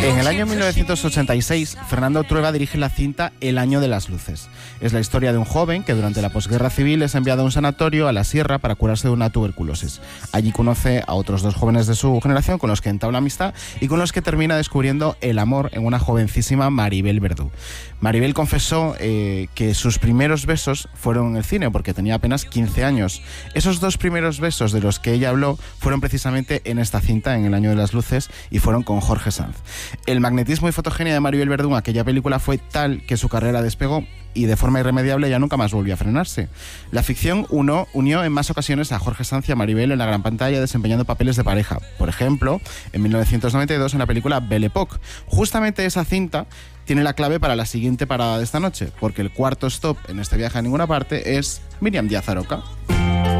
En el año 1986, Fernando Trueba dirige la cinta El año de las luces. Es la historia de un joven que durante la posguerra civil es enviado a un sanatorio a la sierra para curarse de una tuberculosis. Allí conoce a otros dos jóvenes de su generación con los que entabla amistad y con los que termina descubriendo el amor en una jovencísima Maribel Verdú. Maribel confesó que sus primeros besos fueron en el cine porque tenía apenas 15 años. Esos dos primeros besos de los que ella habló fueron precisamente en esta cinta, en El año de las luces, y fueron con Jorge Sanz. El magnetismo y fotogenia de Maribel Verdú en aquella película fue tal que su carrera despegó y de forma irremediable ya nunca más volvió a frenarse. La ficción unió en más ocasiones a Jorge Sanz y a Maribel en la gran pantalla desempeñando papeles de pareja. Por ejemplo, en 1992 en la película Belle Époque. Justamente esa cinta tiene la clave para la siguiente parada de esta noche, porque el cuarto stop en este viaje a ninguna parte es Míriam Díaz Aroca.